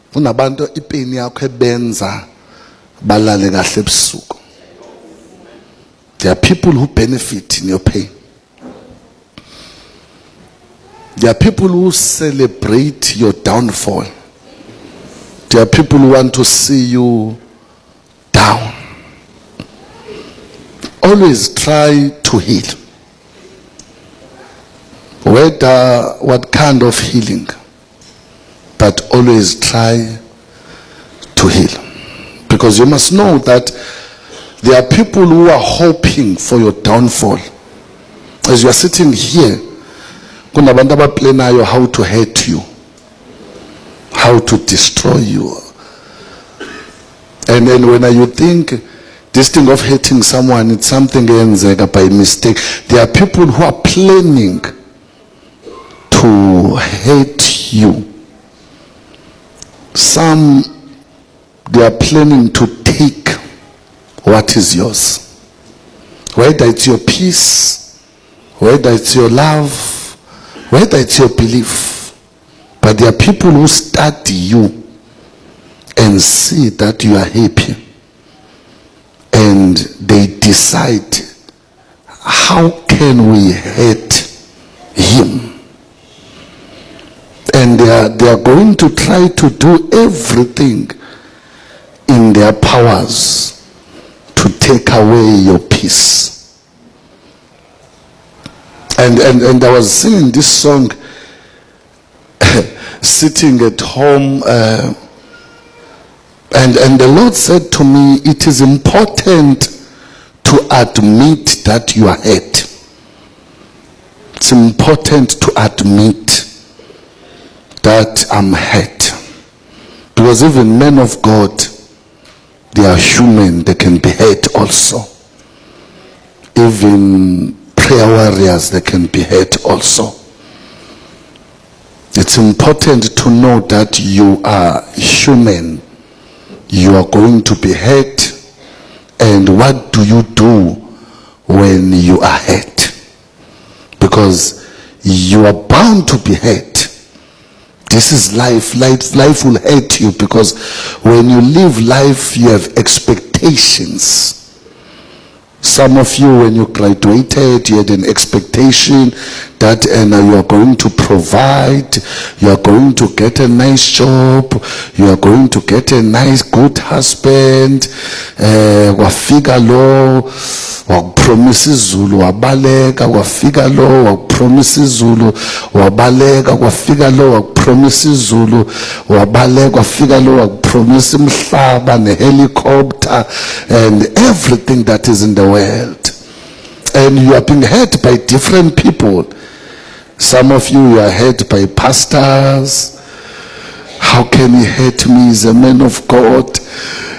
unabantu ipeni yakho ebenza balale kahle ebusuku. There are people who benefit in your pain. There are people who celebrate your downfall. There are people who want to see you down. Always try to heal. Whether what kind of healing, but always try to heal. Because you must know that there are people who are hoping for your downfall. As you are sitting here, kunabantu abaplaneyo how to hurt you, how to destroy you. And then when you think this thing of hating someone, it's something eyenzeka by mistake. There are people who are planning to hate you. Some, they are planning to take what is yours. Whether it's your peace, whether it's your love, whether it's your belief. But there are people who study you and see that you are happy. And they decide, how can we hate him? And they are going to try to do everything in their powers to take away your peace. And I was singing this song sitting at home, and the Lord said to me, it is important to admit that you are hurt. It's important to admit that I'm hurt. Because even men of God, they are human, they can be hurt also. Even prayer warriors, they can be hurt also. It's important to know that you are human. You are going to be hurt. And what do you do when you are hurt? Because you are bound to be hurt. This is life. Life will hurt you, because when you live life, you have expectations. Some of you, when you graduated, you had an expectation that you are going to provide, you are going to get a nice job, you are going to get a nice, good husband. Wafika lo, wakupromise izulu, wabaleka, wafika lo, wakupromise izulu, wabaleka, wafika lo, wakupromise izulu, wabaleka, wafika lo, wakupromise imhlaba, ne helicopter, and everything that is in the world. And you are being hurt by different people. Some of you are hurt by pastors. How can he hurt me? He's a man of God.